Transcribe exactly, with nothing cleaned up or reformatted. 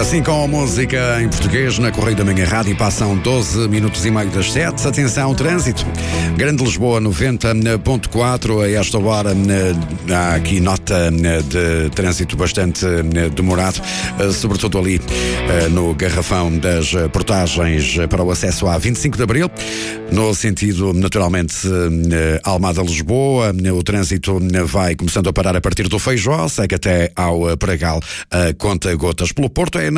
Assim com a música em português na Correio da Manhã Rádio, passam doze minutos e meio das sete. Atenção, trânsito. Grande Lisboa noventa ponto quatro. A esta hora há aqui nota de trânsito bastante demorado, sobretudo ali no garrafão das portagens para o acesso à vinte e cinco de Abril. No sentido, naturalmente, Almada-Lisboa, o trânsito vai começando a parar a partir do Feijó, segue até ao Pragal a conta-gotas. Pelo Porto é